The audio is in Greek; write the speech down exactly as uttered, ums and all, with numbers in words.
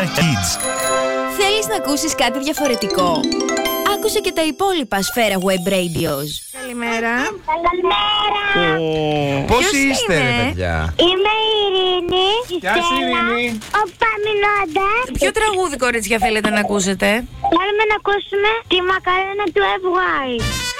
Kids. Θέλεις να ακούσεις κάτι διαφορετικό? Άκουσε και τα υπόλοιπα Σφαίρα Web Radios. Καλημέρα. Καλημέρα. Πώς Ποιος είστε, είναι? ρε παιδιά? Είμαι η Ειρήνη. Γεια σου, Ειρήνη. Ο Παμινώντας. Ποιο τραγούδι, κορίτσια, θέλετε να ακούσετε? Θέλουμε να ακούσουμε τη μακαρένα του F Y.